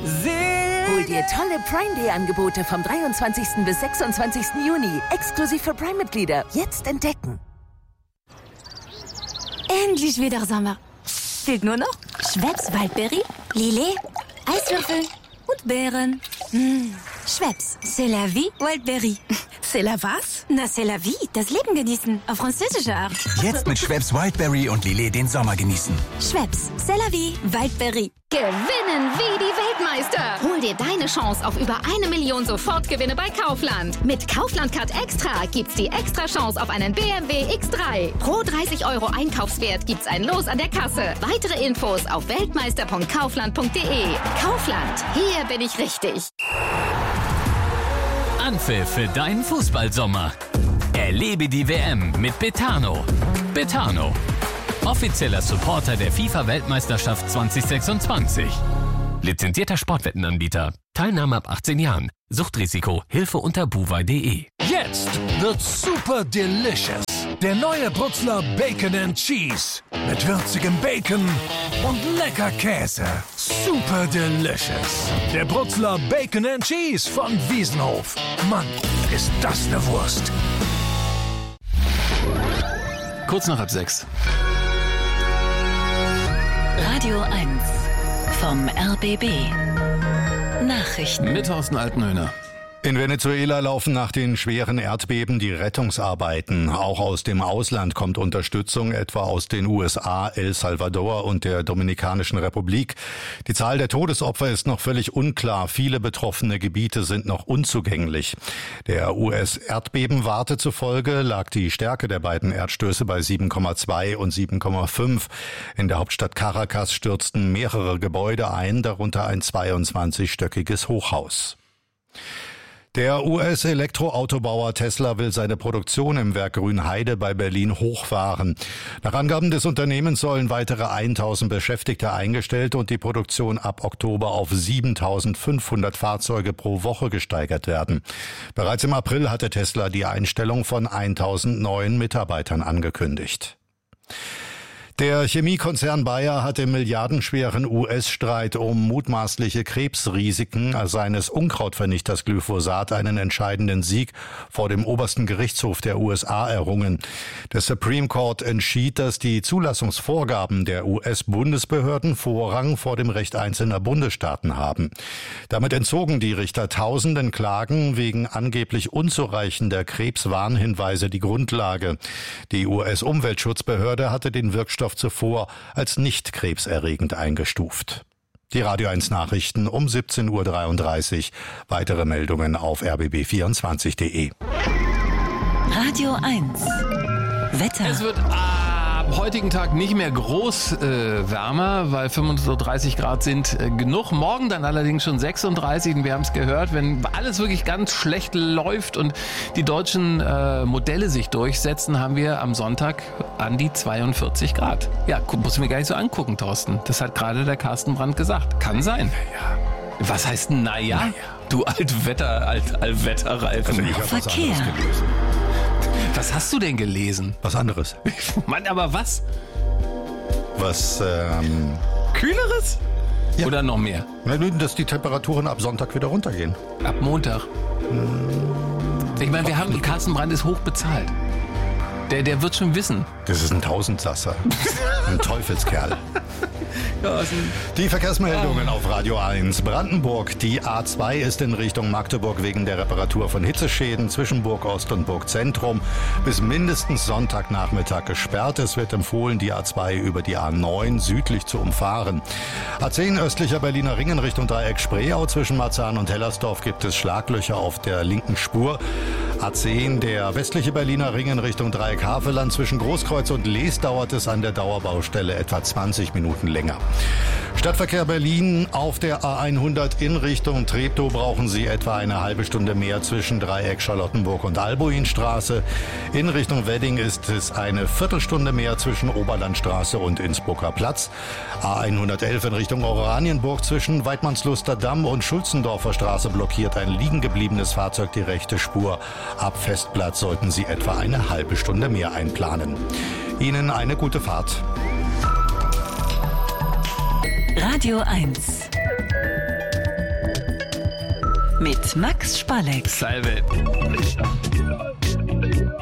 Hol dir tolle Prime Day Angebote vom 23. bis 26. Juni. Exklusiv für Prime-Mitglieder. Jetzt entdecken. Endlich wieder Sommer. Fehlt nur noch Schweppes Waldberry, Lillet, Eiswürfel und Beeren. Schweppes, c'est la vie, Waldberry. C'est la was? Na, c'est la vie, das Leben genießen, auf französische Art. Jetzt mit Schweppes Wildberry und Lillet den Sommer genießen. Schweppes, c'est la vie, Waldberry. Gewinnen wie die Weltmeister. Hol dir deine Chance auf über 1 Million Sofortgewinne bei Kaufland. Mit Kaufland Card Extra gibt's die extra Chance auf einen BMW X3. Pro 30 € Einkaufswert gibt's ein Los an der Kasse. Weitere Infos auf weltmeister.kaufland.de. Kaufland, hier bin ich richtig. Anpfiff für deinen Fußballsommer. Erlebe die WM mit Betano. Betano, offizieller Supporter der FIFA-Weltmeisterschaft 2026. Lizenzierter Sportwettenanbieter. Teilnahme ab 18 Jahren. Suchtrisiko. Hilfe unter buwei.de. Jetzt wird's super delicious. Der neue Brutzler Bacon and Cheese. Mit würzigem Bacon und lecker Käse. Super delicious. Der Brutzler Bacon and Cheese von Wiesenhof. Mann, ist das eine Wurst. Kurz nach 6:30. Radio 1 vom RBB. Nachrichten. Mit Thorsten Altenhöhner. In Venezuela laufen nach den schweren Erdbeben die Rettungsarbeiten. Auch aus dem Ausland kommt Unterstützung, etwa aus den USA, El Salvador und der Dominikanischen Republik. Die Zahl der Todesopfer ist noch völlig unklar. Viele betroffene Gebiete sind noch unzugänglich. Der US-Erdbebenwarte zufolge lag die Stärke der beiden Erdstöße bei 7,2 und 7,5. In der Hauptstadt Caracas stürzten mehrere Gebäude ein, darunter ein 22-stöckiges Hochhaus. Der US-Elektroautobauer Tesla will seine Produktion im Werk Grünheide bei Berlin hochfahren. Nach Angaben des Unternehmens sollen weitere 1.000 Beschäftigte eingestellt und die Produktion ab Oktober auf 7.500 Fahrzeuge pro Woche gesteigert werden. Bereits im April hatte Tesla die Einstellung von 1.000 neuen Mitarbeitern angekündigt. Der Chemiekonzern Bayer hat im milliardenschweren US-Streit um mutmaßliche Krebsrisiken seines Unkrautvernichters Glyphosat einen entscheidenden Sieg vor dem obersten Gerichtshof der USA errungen. Der Supreme Court entschied, dass die Zulassungsvorgaben der US-Bundesbehörden Vorrang vor dem Recht einzelner Bundesstaaten haben. Damit entzogen die Richter tausenden Klagen wegen angeblich unzureichender Krebswarnhinweise die Grundlage. Die US-Umweltschutzbehörde hatte den Wirkstoff zuvor als nicht krebserregend eingestuft. Die Radio 1 Nachrichten um 17.33 Uhr. Weitere Meldungen auf rbb24.de. Radio 1 Wetter. Es wird am heutigen Tag nicht mehr groß wärmer, weil 35 Grad sind genug. Morgen dann allerdings schon 36. Und wir haben es gehört, wenn alles wirklich ganz schlecht läuft und die deutschen Modelle sich durchsetzen, haben wir am Sonntag an die 42 Grad. Ja, musst du mir gar nicht so angucken, Thorsten. Das hat gerade der Carsten Brandt gesagt. Kann sein. Ja. Was heißt denn naja? Naja. Du Allwetterreifen. Also Verkehr. Was hast du denn gelesen? Was anderes. Mann, aber was? Was, Kühleres? Ja. Oder noch mehr? Dass die Temperaturen ab Sonntag wieder runtergehen. Ab Montag. Ich meine, Carsten Brandt ist hoch bezahlt. Der wird schon wissen. Das ist ein Tausendsasser. Ein Teufelskerl. Die Verkehrsmeldungen auf Radio 1. Brandenburg. Die A2 ist in Richtung Magdeburg wegen der Reparatur von Hitzeschäden zwischen Burg Ost und Burg Zentrum bis mindestens Sonntagnachmittag gesperrt. Es wird empfohlen, die A2 über die A9 südlich zu umfahren. A10 östlicher Berliner Ring in Richtung Dreieck Spreeau. Zwischen Marzahn und Hellersdorf gibt es Schlaglöcher auf der linken Spur. A10 der westliche Berliner Ring in Richtung Dreieck Havelland. Zwischen Großkreuz und Lees dauert es an der Dauerbaustelle etwa 20 Minuten länger. Stadtverkehr Berlin auf der A100 in Richtung Treptow brauchen Sie etwa eine halbe Stunde mehr zwischen Dreieck Charlottenburg und Albuinstraße. In Richtung Wedding ist es eine Viertelstunde mehr zwischen Oberlandstraße und Innsbrucker Platz. A111 in Richtung Oranienburg zwischen Weidmannsluster Damm und Schulzendorfer Straße blockiert ein liegen gebliebenes Fahrzeug die rechte Spur. Ab Festplatz sollten Sie etwa eine halbe Stunde mehr einplanen. Ihnen eine gute Fahrt. Radio 1 mit Max Spalek. Salve.